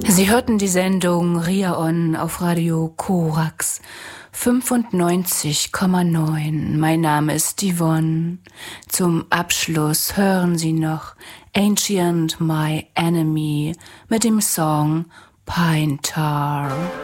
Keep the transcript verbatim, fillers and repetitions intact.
Sie hörten die Sendung Ria On auf Radio Korax fünfundneunzig Komma neun. Mein Name ist Yvonne. Zum Abschluss hören Sie noch Ancient My Enemy mit dem Song Pine Tar.